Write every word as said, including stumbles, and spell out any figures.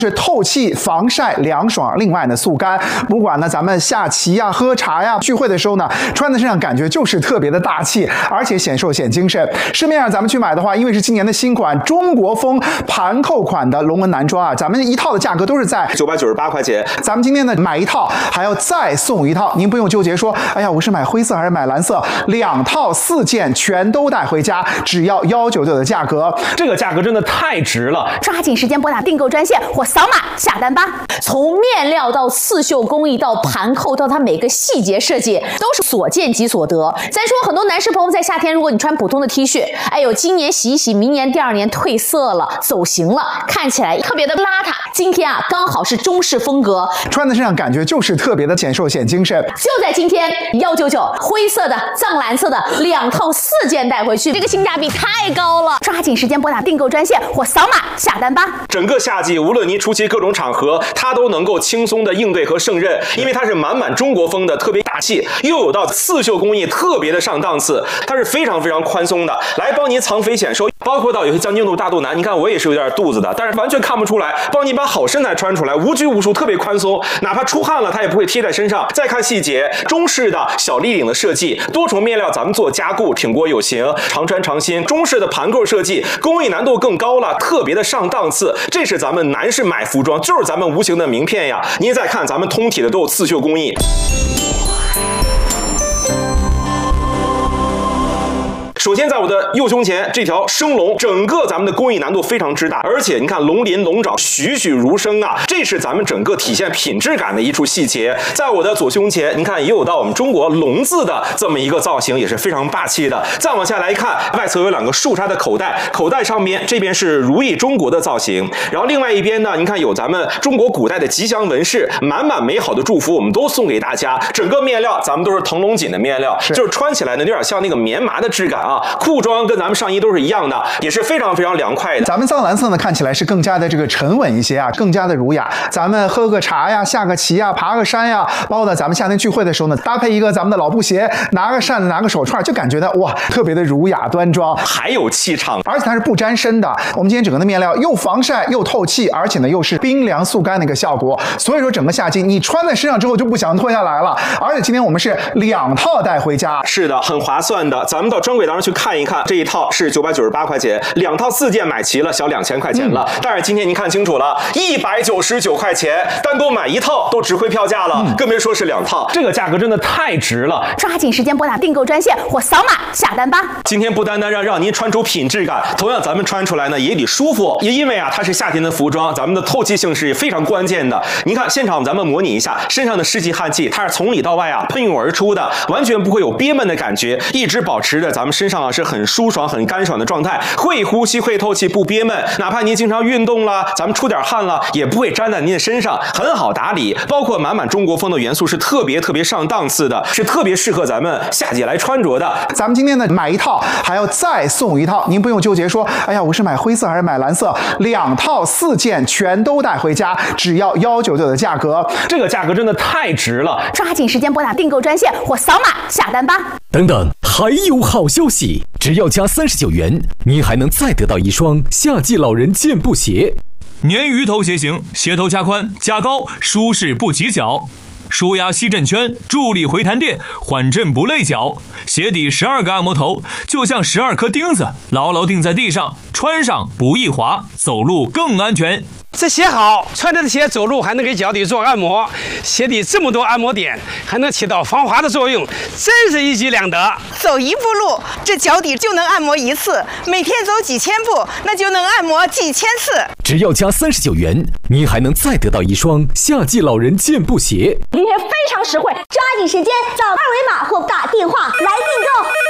是透气、防晒、凉爽，另外呢速干。不管呢咱们下棋呀、喝茶呀、聚会的时候呢，穿在身上感觉就是特别的大气，而且显瘦显精神。市面上咱们去买的话，因为是今年的新款中国风盘扣款的龙纹男装啊，咱们一套的价格都是在九百九十八块钱。 咱们今天呢买一套还要再送一套，您不用纠结说，哎呀我是买灰色还是买蓝色，两套四件全都带回家，只要一百九十九的价格， 这个价格真的太值了！ 抓紧时间拨打订购专线或扫码下单吧。从面料到刺绣工艺到盘扣到它每个细节设计，都是所见即所得。再说很多男士朋友在夏天，如果你穿普通的 T 恤，哎呦，今年洗一洗，明年第二年褪色了，走形了，看起来特别的邋遢。今天啊，刚好是中式风格， 穿在身上感觉就是特别的显瘦显精神。 就在今天，一百九十九，灰色的、藏蓝色的两套四件带回去，这个性价比太高了。抓紧时间拨打订购专线或扫码下单吧。 整个夏季，无论您出席各种场合，它都能够轻松的应对和胜任，因为它是满满中国风的，特别大气，又有到刺绣工艺特别的上档次，它是非常非常宽松的，来帮您藏肥显瘦。包括到有些将军肚、大肚腩，你看我也是有点肚子的，但是完全看不出来，帮你把好身材穿出来，无拘无束，特别宽松，哪怕出汗了，它也不会贴在身上。再看细节，中式的小立领的设计，多重面料咱们做加固，挺过有型，常穿常新。中式的盘扣设计，工艺难度更高了，特别的上档次。这是咱们男士买服装，就是咱们无形的名片呀。您再看，咱们通体的都有刺绣工艺。首先，在我的右胸前这条生龙，整个咱们的工艺难度非常之大，而且你看龙鳞龙爪栩栩如生啊，这是咱们整个体现品质感的一处细节。在我的左胸前，你看也有到我们中国龙字的这么一个造型，也是非常霸气的。再往下来看，外侧有两个竖插的口袋，口袋上面这边是如意中国的造型，然后另外一边呢，你看有咱们中国古代的吉祥纹饰，满满美好的祝福，我们都送给大家。整个面料咱们都是腾龙锦的面料，是就是穿起来呢有点像那个棉麻的质感啊。裤装跟咱们上衣都是一样的，也是非常非常凉快的。 咱们藏蓝色呢看起来是更加的这个沉稳一些啊，更加的儒雅。咱们喝个茶呀，下个棋呀，爬个山呀，包括呢咱们夏天聚会的时候呢，搭配一个咱们的老布鞋，拿个扇子，拿个手串，就感觉到哇，特别的儒雅端庄， 还有气场， 而且它是不沾身的。我们今天整个的面料又防晒又透气，而且呢又是冰凉速干的一个效果，所以说整个夏季你穿在身上之后就不想脱下来了。而且今天我们是两套带回家， 是的，很划算的。咱们到专柜当中去看一看，这一套是九百九十八块钱，两套四件买齐了，小两千块钱了。嗯、但是今天您看清楚了，一百九十九块钱，单独买一套都值回票价了，嗯、更别说是两套，这个价格真的太值了。 抓紧时间拨打订购专线或扫码下单吧。 今天不单单让让您穿出品质感，同样咱们穿出来呢也得舒服，也因为啊它是夏天的服装，咱们的透气性是非常关键的。您看现场咱们模拟一下，身上的湿气汗气，它是从里到外啊喷涌而出的，完全不会有憋闷的感觉，一直保持着咱们身上啊是很舒爽、很干爽的状态，会呼吸、会透气，不憋闷。哪怕您经常运动了，咱们出点汗了，也不会粘在您的身上，很好打理。包括满满中国风的元素是特别特别上档次的，是特别适合咱们夏季来穿着的。 咱们今天呢买一套还要再送一套，您不用纠结说，哎呀我是买灰色还是买蓝色，两套四件全都带回家，只要一百九十九的价格， 这个价格真的太值了。 抓紧时间拨打订购专线或扫码下单吧。 等等，还有好消息！只要加三十九元，您还能再得到一双夏季老人健步鞋。 鲶鱼头鞋型，鞋头加宽加高，舒适不起脚，舒压吸震圈，助力回弹垫，缓震不累脚。鞋底十二个按摩头，就像十二颗钉子，牢牢钉在地上，穿上不易滑，走路更安全。 这鞋好，穿着的鞋走路还能给脚底做按摩，鞋底这么多按摩点，还能起到防滑的作用，真是一举两得。 走一步路，这脚底就能按摩一次；每天走几千步，那就能按摩几千次。 只要加三十九元，您还能再得到一双夏季老人健步鞋。 今天非常实惠，抓紧时间扫二维码或打电话来订购。